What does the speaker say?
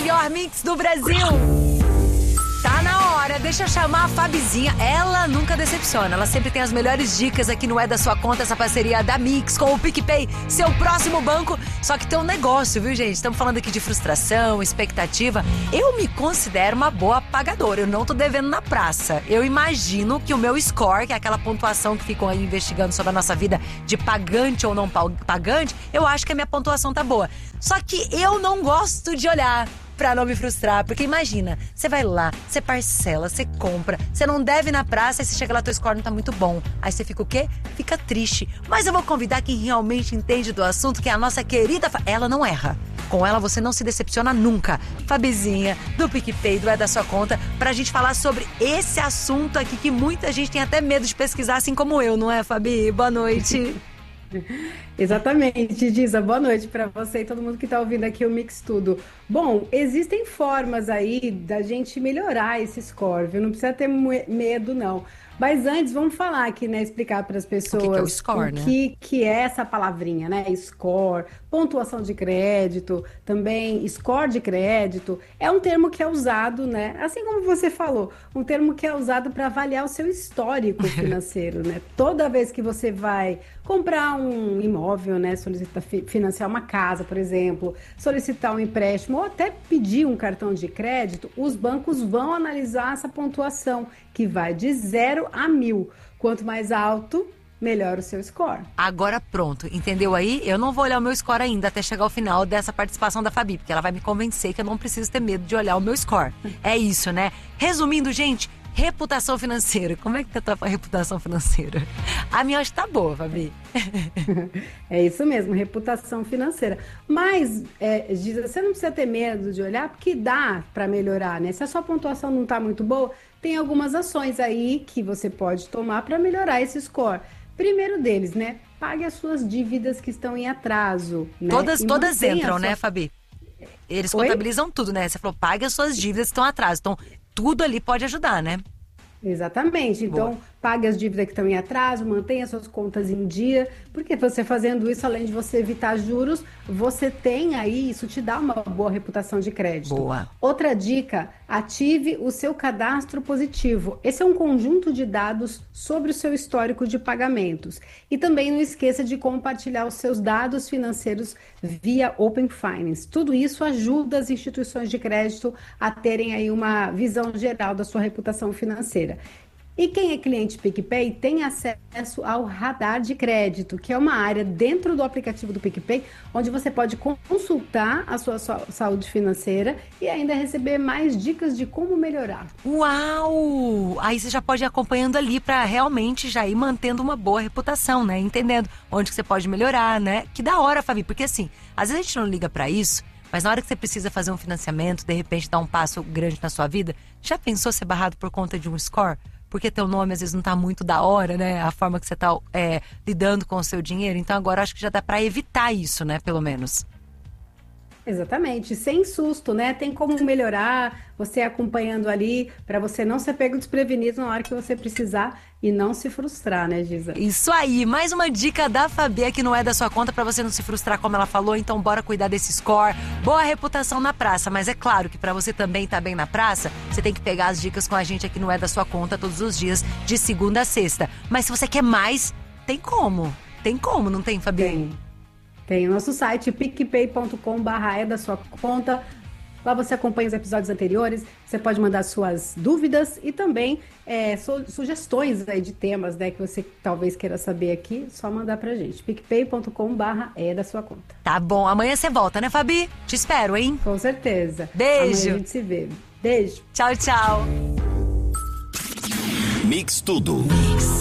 melhor mix do Brasil. Tá na hora, deixa eu chamar a Fabizinha. Ela nunca decepciona, ela sempre tem as melhores dicas aqui no É da Sua Conta, essa parceria da Mix com o PicPay, seu próximo banco. Só que tem um negócio, viu, gente? Estamos falando aqui de frustração, expectativa. Eu me considero uma boa pagadora, eu não tô devendo na praça. Eu imagino que o meu score, que é aquela pontuação que ficam aí investigando sobre a nossa vida de pagante ou não pagante, eu acho que a minha pontuação tá boa. Só que eu não gosto de olhar pra não me frustrar, porque imagina, você vai lá, você parcela, você compra, você não deve na praça, aí você chega lá, teu score não tá muito bom. Aí você fica o quê? Fica triste. Mas eu vou convidar quem realmente entende do assunto, que é a nossa querida ela não erra. Com ela você não se decepciona nunca. Fabizinha, do PicPay, do É da Sua Conta, pra gente falar sobre esse assunto aqui que muita gente tem até medo de pesquisar, assim como eu, não é, Fabi? Boa noite. Exatamente, Giza, boa noite para você e todo mundo que está ouvindo aqui o Mix Tudo. Bom, existem formas aí da gente melhorar esse score, viu? Não precisa ter medo, não. Mas antes, vamos falar aqui, né? Explicar para as pessoas que é o score, né? que é essa palavrinha, né? Score, pontuação de crédito, também score de crédito. É um termo que é usado, né? Assim como você falou, um termo que é usado para avaliar o seu histórico financeiro, né? Toda vez que você vai comprar um imóvel, né? Solicitar financiar uma casa, por exemplo, solicitar um empréstimo ou até pedir um cartão de crédito, os bancos vão analisar essa pontuação, que vai de 0 a 1000. Quanto mais alto, melhor o seu score. Agora pronto, entendeu aí? Eu não vou olhar o meu score ainda até chegar ao final dessa participação da Fabi, porque ela vai me convencer que eu não preciso ter medo de olhar o meu score. É isso, né? Resumindo, gente, reputação financeira. Como é que tá a tua reputação financeira? A minha acho que tá boa, Fabi. É isso mesmo, reputação financeira. Mas, Giza, você não precisa ter medo de olhar, porque dá para melhorar, né? Se a sua pontuação não tá muito boa, tem algumas ações aí que você pode tomar para melhorar esse score. Primeiro deles, né? Pague as suas dívidas que estão em atraso. Né? Todas entram, né, Fabi? Eles contabilizam tudo, né? Você falou, pague as suas dívidas que estão em atraso. Então, tudo ali pode ajudar, né? Exatamente. Então, pague as dívidas que estão em atraso, mantenha suas contas em dia, porque você fazendo isso, além de você evitar juros, você tem aí, isso te dá uma boa reputação de crédito. Boa. Outra dica, ative o seu cadastro positivo. Esse é um conjunto de dados sobre o seu histórico de pagamentos. E também não esqueça de compartilhar os seus dados financeiros via Open Finance. Tudo isso ajuda as instituições de crédito a terem aí uma visão geral da sua reputação financeira. E quem é cliente PicPay tem acesso ao radar de crédito, que é uma área dentro do aplicativo do PicPay, onde você pode consultar a sua saúde financeira e ainda receber mais dicas de como melhorar. Uau! Aí você já pode ir acompanhando ali para realmente já ir mantendo uma boa reputação, né? Entendendo onde que você pode melhorar, né? Que da hora, Fabi, porque assim, às vezes a gente não liga para isso, mas na hora que você precisa fazer um financiamento, de repente dar um passo grande na sua vida, já pensou ser barrado por conta de um score? Porque teu nome às vezes não tá muito da hora, né? A forma que você tá lidando com o seu dinheiro. Então agora acho que já dá pra evitar isso, né? Pelo menos. Exatamente, sem susto, né? Tem como melhorar, você acompanhando ali, para você não ser pego desprevenido na hora que você precisar e não se frustrar, né, Giza? Isso aí, mais uma dica da Fabi que não é da sua conta para você não se frustrar, como ela falou. Então bora cuidar desse score, boa reputação na praça. Mas é claro que para você também estar bem na praça, você tem que pegar as dicas com a gente aqui no É da Sua Conta todos os dias, de segunda a sexta. Mas se você quer mais, tem como, não tem, Fabi? Tem o nosso site picpay.com/é da sua conta. Lá você acompanha os episódios anteriores, você pode mandar suas dúvidas e também sugestões aí de temas, né, que você talvez queira saber aqui, só mandar pra gente. picpay.com/é da sua conta. Tá bom, amanhã você volta, né, Fabi? Te espero, hein? Com certeza. Beijo. Amanhã a gente se vê. Beijo. Tchau, tchau. Mix Tudo.